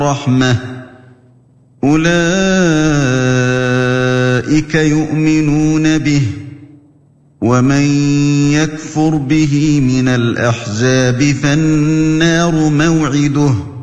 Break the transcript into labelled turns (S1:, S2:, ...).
S1: رَحْمَةٍ أُولَئِكَ يُؤْمِنُونَ بِهِ وَمَن يَكْفُرْ بِهِ مِنَ الْأَحْزَابِ فَالنَّارُ مَوْعِدُهُ